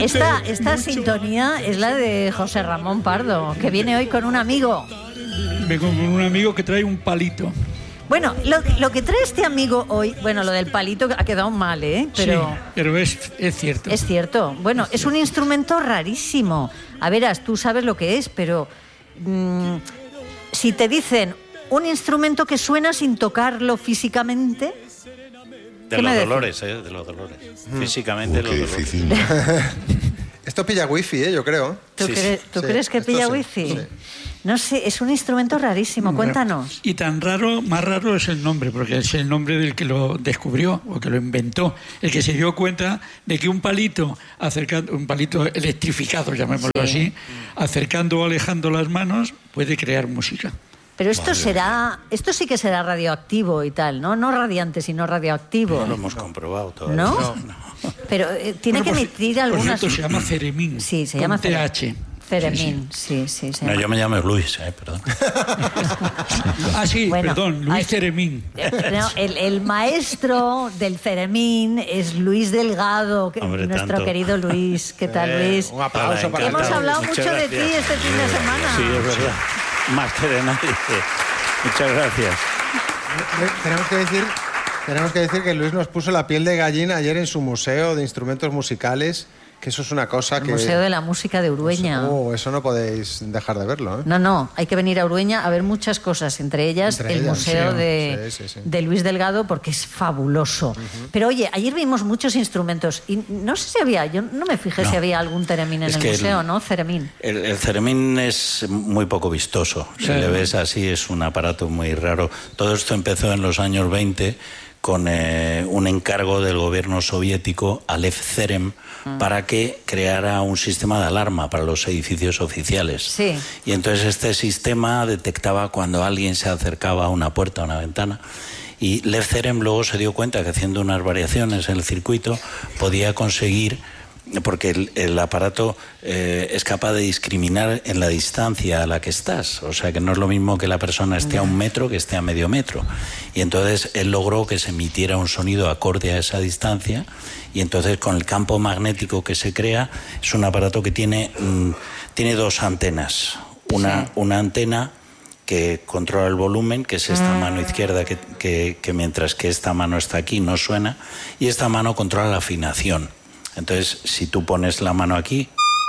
Esta sintonía es la de José Ramón Pardo, que viene hoy con un amigo. Vengo con un amigo que trae un palito. Bueno, lo que trae este amigo hoy, bueno, lo del palito ha quedado mal, ¿eh? Pero, sí, pero es cierto. Es cierto. Bueno, es un instrumento rarísimo. A verás, tú sabes lo que es, pero si te dicen un instrumento que suena sin tocarlo físicamente... De los dolores, de los dolores. Físicamente los dolores. Difícil. Esto pilla wifi, yo creo. ¿Tú crees que pilla wifi? Sí. No sé, es un instrumento rarísimo. Cuéntanos. Y tan raro, más raro es el nombre, porque es el nombre del que lo descubrió o que lo inventó, el que se dio cuenta de que un palito electrificado, llamémoslo así, acercando o alejando las manos, puede crear música. Pero esto sí que será radioactivo y tal, ¿no? No radiante, sino radioactivo. No lo hemos comprobado todavía. ¿No? Pero tiene que emitir algunas... Por cierto, se llama Ceremín. Sí, se llama TH. Ceremín, sí. No, yo me llamo Luis, perdón. Perdón, Luis Ceremín. No, el maestro del Ceremín es Luis Delgado, nuestro querido Luis. ¿Qué tal, Luis? Un aplauso para Hemos hablado mucho de ti este fin de semana. Sí, es verdad. Más que de nadie. Muchas gracias. Tenemos que decir que Luis nos puso la piel de gallina ayer en su museo de instrumentos musicales, que eso es una cosa que... El Museo de la Música de Urueña. Eso no podéis dejar de verlo, ¿eh? No, hay que venir a Urueña a ver muchas cosas, entre ellas el museo de Luis Delgado, porque es fabuloso. Pero oye, ayer vimos muchos instrumentos y no sé si había, yo no me fijé si había algún Ceremín en el museo, ¿no? Ceremín. El Ceremín es muy poco vistoso. Si le ves así, es un aparato muy raro. Todo esto empezó en los años 20 con un encargo del gobierno soviético a Lev Cerem para que creara un sistema de alarma para los edificios oficiales. Sí. Y entonces este sistema detectaba cuando alguien se acercaba a una puerta, a una ventana. Y Lev Cerem luego se dio cuenta que haciendo unas variaciones en el circuito podía conseguir, porque el aparato es capaz de discriminar en la distancia a la que estás. O sea, que no es lo mismo que la persona esté a 1 metro que esté a medio metro. Y entonces él logró que se emitiera un sonido acorde a esa distancia. Y entonces con el campo magnético que se crea, es un aparato que tiene 2 antenas. Una antena que controla el volumen, que es esta mano izquierda, que mientras que esta mano está aquí no suena. Y esta mano controla la afinación. Entonces, si tú pones la mano aquí...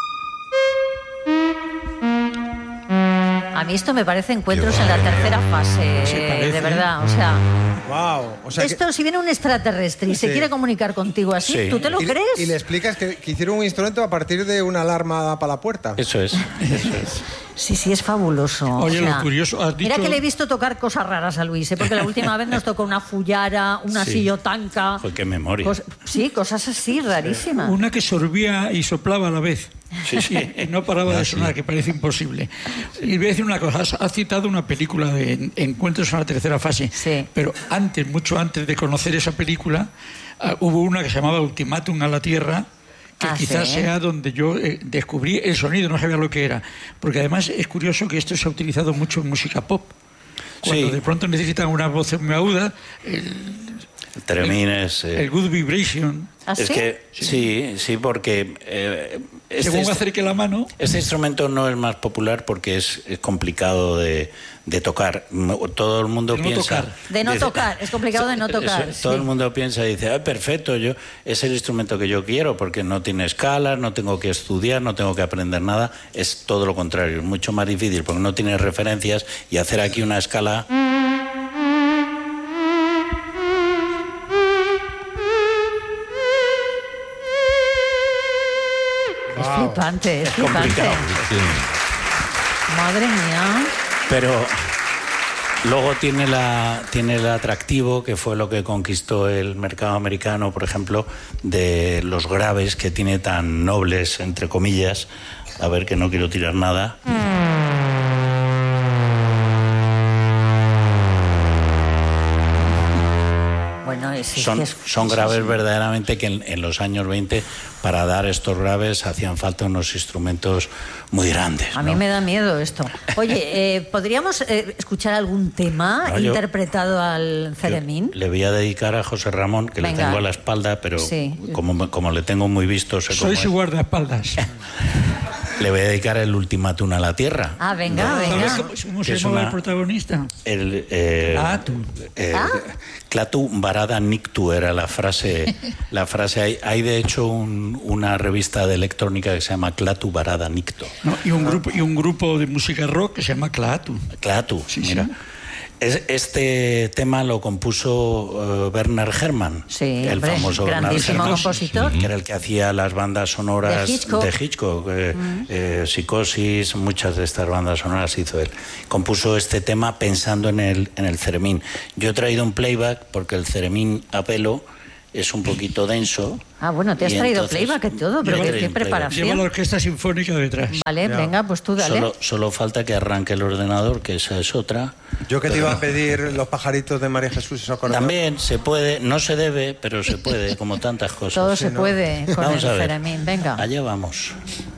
A mí esto me parece encuentros en la tercera fase, de verdad, o sea... Wow. O sea esto, si viene un extraterrestre y se quiere comunicar contigo así, ¿tú te lo crees? Y le explicas que hicieron un instrumento a partir de una alarma para la puerta. Eso es. Sí, es fabuloso. Oye, lo curioso, has dicho... Mira que le he visto tocar cosas raras a Luis, porque la última vez nos tocó una fullara, una sillotanca... Joder, qué memoria. Cosas así, rarísimas. Una que sorbía y soplaba a la vez. Sí. Y no paraba de sonar, que parece imposible. Y voy a decir una cosa, has citado una película de Encuentros en la tercera fase, pero mucho antes de conocer esa película, hubo una que se llamaba Ultimátum a la Tierra, que quizás sea donde yo descubrí el sonido, no sabía lo que era. Porque además es curioso que esto se ha utilizado mucho en música pop. Cuando de pronto necesitan una voz muy aguda, el Ceremín es... el Good Vibration. ¿Ah, sí? Es que sí, porque... según acerque la mano... Este instrumento no es más popular porque es complicado de tocar. Todo el mundo piensa... Es complicado de no tocar. Todo el mundo piensa y dice, perfecto, es el instrumento que yo quiero porque no tiene escalas, no tengo que estudiar, no tengo que aprender nada. Es todo lo contrario, es mucho más difícil porque no tiene referencias y hacer aquí una escala... Es flipante. Complicado. Sí. Madre mía. Pero luego tiene el atractivo, que fue lo que conquistó el mercado americano, por ejemplo, de los graves que tiene tan nobles, entre comillas. A ver, que no quiero tirar nada. Bueno, son graves verdaderamente, que en los años 20 para dar estos graves hacían falta unos instrumentos muy grandes. A mí me da miedo esto. Oye, ¿podríamos escuchar algún tema interpretado al Ceremín? Le voy a dedicar a José Ramón, que le tengo a la espalda, pero como le tengo muy visto... Soy su guardaespaldas. Le voy a dedicar el ultimátum a la Tierra. Ah, venga. ¿Cómo se llama el protagonista? Clatu Barada Nictu era la frase. Hay de hecho una revista de electrónica que se llama Clatu Barada Nictu. No, y un grupo de música rock que se llama Clatu. Clatu, sí, mira. Sí. Este tema lo compuso Werner Herrmann, el famoso grandísimo compositor, que era el que hacía las bandas sonoras de Hitchcock, Psicosis, muchas de estas bandas sonoras hizo él. Compuso este tema pensando en el Ceremín. Yo he traído un playback porque el Ceremín a pelo es un poquito denso. Ah, bueno, te has traído playback y todo, pero qué preparación. Lleva la orquesta sinfónica detrás. Vale, venga, pues tú dale. Solo falta que arranque el ordenador, que esa es otra. Yo que te iba a pedir Los pajaritos de María Jesús y Socorro. También se puede, no se debe, pero se puede, como tantas cosas. Todo se puede con el Ceremín, venga. Allá vamos.